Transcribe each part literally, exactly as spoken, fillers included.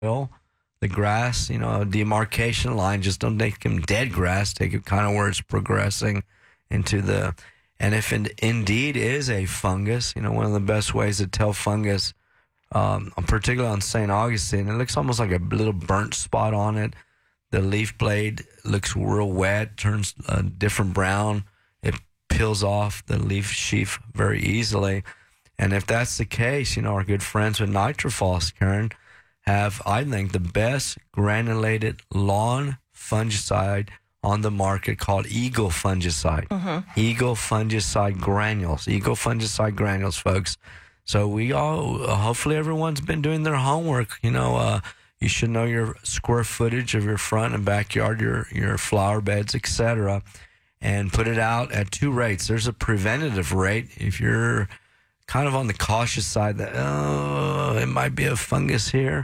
soil, the grass, you know, a demarcation line. Just don't take them dead grass. Take it kind of where it's progressing into the, and if it indeed is a fungus, you know, one of the best ways to tell fungus, um, particularly on Saint Augustine, it looks almost like a little burnt spot on it. The leaf blade looks real wet, turns a different brown. It peels off the leaf sheath very easily. And if that's the case, you know, our good friends with Nitrophos, Karen, have, I think, the best granulated lawn fungicide on the market called Eagle Fungicide. Uh-huh. Eagle Fungicide Granules. Eagle Fungicide Granules, folks. So we all, hopefully everyone's been doing their homework. You know, uh, you should know your square footage of your front and backyard, your, your flower beds, et cetera, and put it out at two rates. There's a preventative rate. If you're kind of on the cautious side that, oh, it might be a fungus here,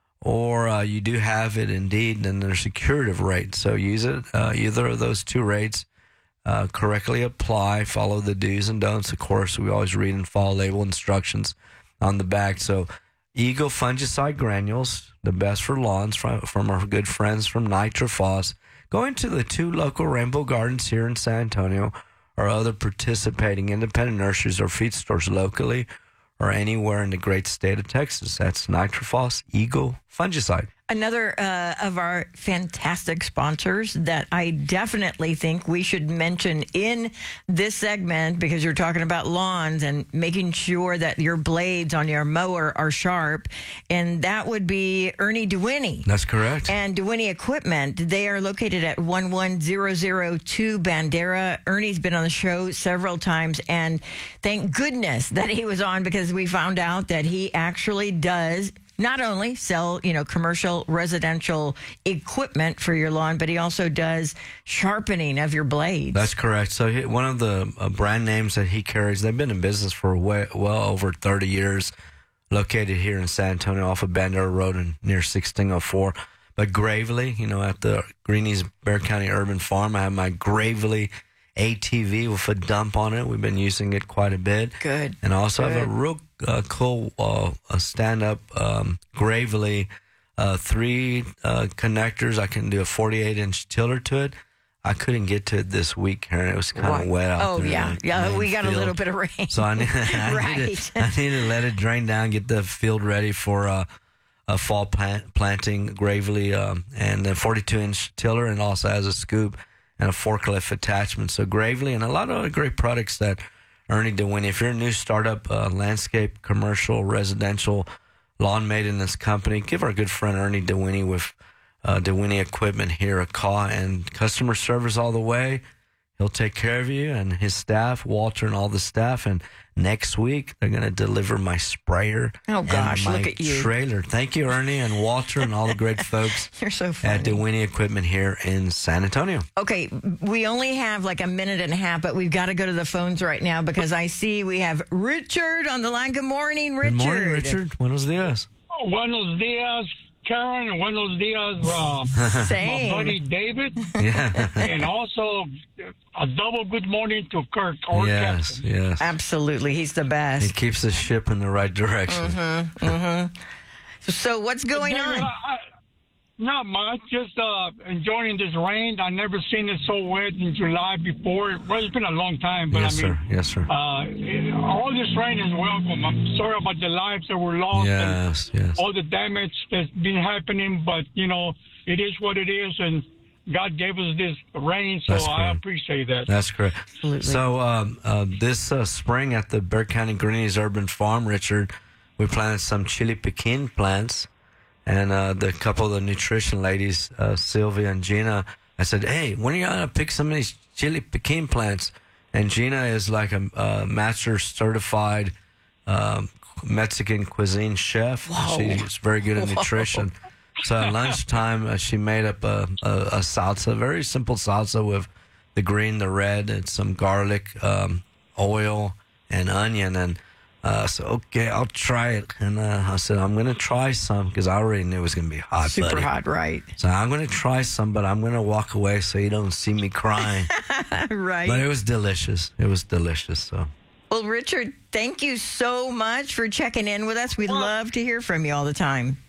or uh, you do have it indeed, then there's a curative rate. So use it, uh, either of those two rates, uh, correctly apply, follow the do's and don'ts. Of course, we always read and follow label instructions on the back. So Eagle Fungicide Granules, the best for lawns from, from our good friends from Nitrophos. Going to the two local Rainbow Gardens here in San Antonio, or other participating independent nurseries or feed stores locally or anywhere in the great state of Texas. That's Nitrophos Eagle Fungicide. Another uh, of our fantastic sponsors that I definitely think we should mention in this segment, because you're talking about lawns and making sure that your blades on your mower are sharp, and that would be Ernie DeWinnie. That's correct. And DeWinnie Equipment. They are located at one one zero zero two Bandera. Ernie's been on the show several times, and thank goodness that he was on, because we found out that he actually does not only sell, you know, commercial, residential equipment for your lawn, but he also does sharpening of your blades. That's correct. So he, one of the uh, brand names that he carries, they've been in business for way, well over thirty years, located here in San Antonio off of Bandera Road and near sixteen oh four. But Gravely, you know, at the Greenies Bexar County Urban Farm, I have my Gravely A T V with a dump on it. We've been using it quite a bit. Good. And I also Good. have a real uh, cool uh, a stand-up um, Gravely uh, three uh, connectors. I can do a forty-eight inch tiller to it. I couldn't get to it this week, Karen. It was kind of wet out oh, there. Oh, yeah. Yeah, we got field. a little bit of rain. So I need, I, right. need to, I need to let it drain down, get the field ready for uh, a fall plant, planting Gravely, um, and then forty-two inch tiller, and also has a scoop and a forklift attachment. So Gravely, and a lot of other great products that Ernie DeWinnie. If you're a new startup uh, landscape, commercial, residential lawn maintenance company, give our good friend Ernie DeWinnie with uh, DeWinnie Equipment here a call, and customer service all the way. He'll take care of you and his staff, Walter and all the staff. And next week, they're going to deliver my sprayer. Oh, gosh, and my look at you. trailer. Thank you, Ernie and Walter and all the great folks You're so funny. at DeWinnie Equipment here in San Antonio. Okay, we only have like a minute and a half, but we've got to go to the phones right now, because I see we have Richard on the line. Good morning, Richard. Good morning, Richard. Buenos dias. Oh, buenos dias, Karen. Buenos dias, uh, Same. my buddy David. Yeah. And also a double good morning to Kurt. Or Yes, Captain. yes. Absolutely. He's the He best. keeps the ship in the right direction. Mm-hmm, mm-hmm. So what's going David, on? I, I, not much. Just uh, enjoying this rain. I never seen it so wet in July before. Well, it's been a long time, but Yes, I mean, sir. Yes, sir. Uh, it- all this rain is welcome. I'm sorry about the lives that were lost and Yes, yes. all the damage that's been happening, but you know, it is what it is, and God gave us this rain, so That's I correct. appreciate that. That's correct. Absolutely. So um, uh, this uh, spring at the Bexar County Greenies Urban Farm, Richard, we planted some chili piquin plants, and uh, the couple of the nutrition ladies, uh, Sylvia and Gina, I said, hey, when are you going to pick some of these chili piquin plants? And Gina is like a, a master certified um, Mexican cuisine chef. Whoa. She's very good at nutrition. So at lunchtime, uh, she made up a, a, a salsa, a very simple salsa with the green, the red, and some garlic, um, oil, and onion. And uh, so, okay, I'll try it. And uh, I said, I'm going to try some, because I already knew it was going to be hot. Super buddy. hot, right? So I'm going to try some, but I'm going to walk away so you don't see me crying. Right. But it was delicious. It was delicious. So Well, Richard, thank you so much for checking in with us. We love to hear from you all the time.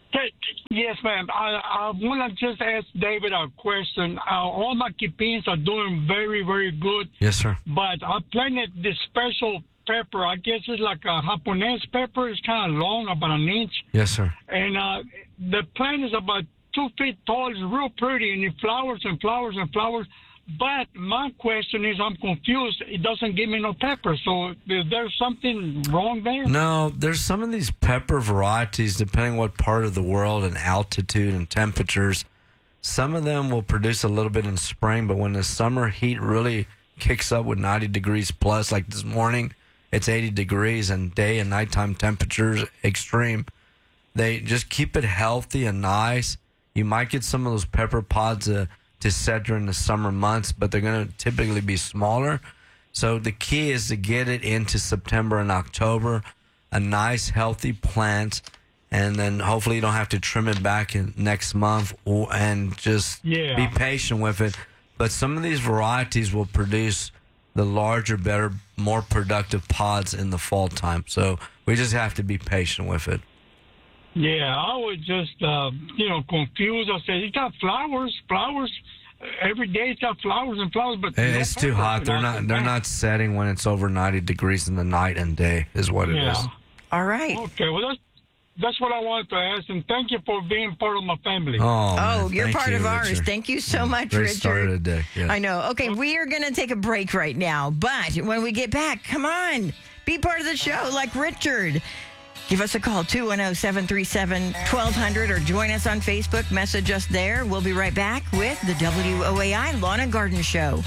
Hey, yes, ma'am. I, I want to just ask David a question. Uh, all my kipins are doing very, very good. Yes, sir. But I planted this special pepper. I guess it's like a Japanese pepper. It's kind of long, about an inch. Yes, sir. And uh, the plant is about two feet tall. It's real pretty, and it flowers and flowers and flowers. But my question is, I'm confused. It doesn't give me no pepper. So is there something wrong there? No, there's some of these pepper varieties, depending what part of the world and altitude and temperatures. Some of them will produce a little bit in spring, but when the summer heat really kicks up with ninety degrees plus, like this morning, it's eighty degrees, and day and nighttime temperatures extreme. They just keep it healthy and nice. You might get some of those pepper pods uh, to set during the summer months, but they're going to typically be smaller. So the key is to get it into September and October, a nice healthy plant, and then hopefully you don't have to trim it back in next month, or, and just Yeah. be patient with it. But some of these varieties will produce the larger, better, more productive pods in the fall time. So we just have to be patient with it. Yeah, I was just, uh, you know, confused. I said, it got flowers, flowers. Every day it's got flowers and flowers, but It- no It's too pepper. hot. They're And I not. said, They're "Man." not setting when it's over ninety degrees in the night and day. Is what it is. Yeah. All right. Okay, well, that's, that's what I wanted to ask, and thank you for being part of my family. Oh, Oh, man, you're thank part you, of ours. Richard. Thank you so much, Great Richard. start of the day. Yeah. I know. Okay, we are going to take a break right now, but when we get back, come on, be part of the show like Richard. Give us a call, two one zero, seven three seven, one two zero zero, or join us on Facebook. Message us there. We'll be right back with the W O A I Lawn and Garden Show.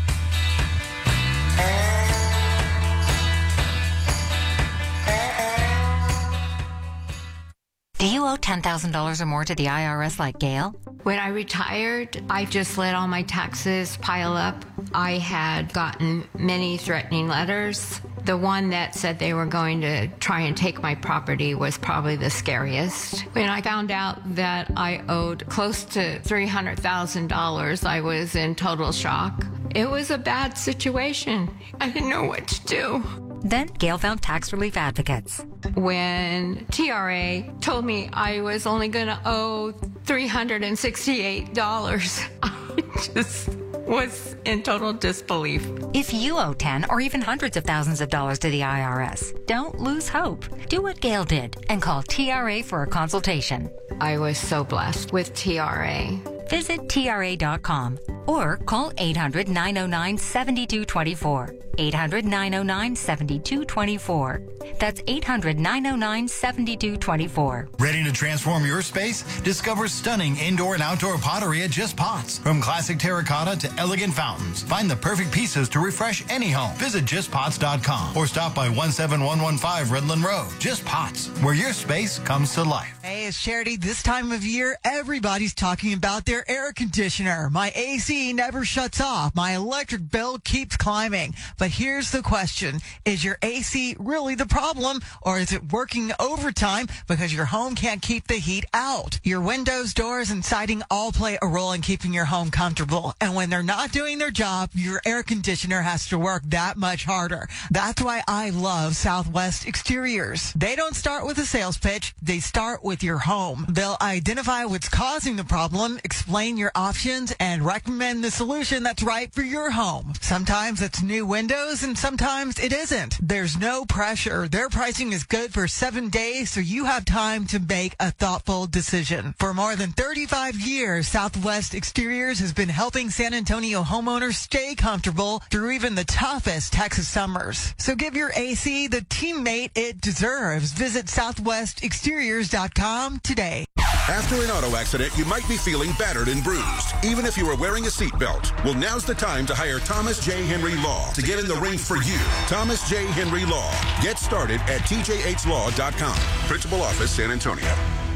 Do you owe ten thousand dollars or more to the I R S like Gail? When I retired, I just let all my taxes pile up. I had gotten many threatening letters. The one that said they were going to try and take my property was probably the scariest. When I found out that I owed close to three hundred thousand dollars, I was in total shock. It was a bad situation. I didn't know what to do. Then Gail found tax relief advocates. When T R A told me I was only going to owe three hundred sixty-eight dollars, I just was in total disbelief. If you owe ten or even hundreds of thousands of dollars to the I R S, don't lose hope. Do what Gail did and call T R A for a consultation. I was so blessed with T R A. Visit T R A dot com or call eight hundred, nine oh nine, seven two two four. eight hundred, nine oh nine, seven two two four. That's eight hundred, nine oh nine, seven two two four. Ready to transform your space? Discover stunning indoor and outdoor pottery at Just Pots. From classic terracotta to elegant fountains, find the perfect pieces to refresh any home. Visit just pots dot com or stop by one seven one one five Redland Road. Just Pots, where your space comes to life. Hey, it's Charity. This time of year, everybody's talking about their air conditioner. My A C never shuts off. My electric bill keeps climbing. But here's the question. Is your A C really the problem, or is it working overtime because your home can't keep the heat out? Your windows, doors, and siding all play a role in keeping your home comfortable. And when they're not doing their job, your air conditioner has to work that much harder. That's why I love Southwest Exteriors. They don't start with a sales pitch. They start with your home. They'll identify what's causing the problem, explain your options, and recommend the solution that's right for your home. Sometimes it's new windows, and sometimes it isn't. There's no pressure. Their pricing is good for seven days, so you have time to make a thoughtful decision. For more than thirty-five years, Southwest Exteriors has been helping San Antonio homeowners stay comfortable through even the toughest Texas summers. So give your A C the teammate it deserves. Visit southwest exteriors dot com today. After an auto accident, you might be feeling battered and bruised, even if you are wearing a seatbelt. Well, now's the time to hire Thomas J. Henry Law to get in the ring for you. Thomas J. Henry Law. Get started at T J H law dot com. Principal Office, San Antonio.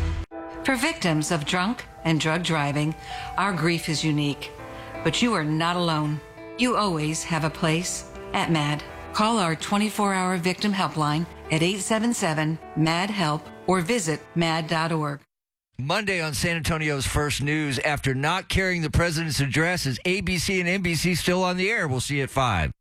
For victims of drunk and drug driving, our grief is unique. But you are not alone. You always have a place at MAD. Call our twenty-four hour victim helpline at eight seven seven, M A D, HELP or visit mad dot org. Monday on San Antonio's First News, after not carrying the president's address, is A B C and N B C still on the air? We'll see you at five.